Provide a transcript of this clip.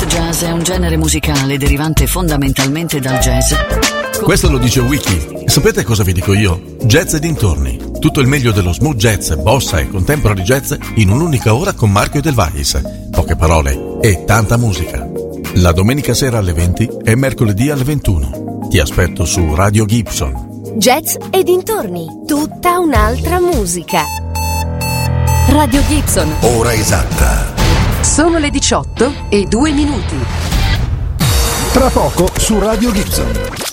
smooth jazz è un genere musicale derivante fondamentalmente dal jazz. Questo lo dice Wiki. E sapete cosa vi dico io? Jazz e dintorni. Tutto il meglio dello smooth jazz, bossa e contemporary jazz in un'unica ora con Marco Del Vais. Poche parole e tanta musica. La domenica sera alle 20 e mercoledì alle 21. Ti aspetto su Radio Gibson. Jazz e dintorni. Tutta un'altra musica. Radio Gibson. Ora esatta. Sono le 18:02. Tra poco su Radio Gibson.